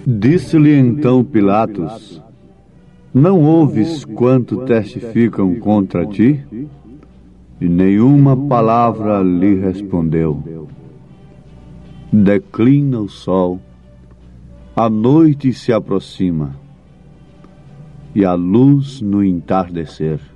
Disse-lhe então Pilatos: não ouves quanto testificam contra ti? E nenhuma palavra lhe respondeu. Declina o sol, a noite se aproxima, e a luz no entardecer.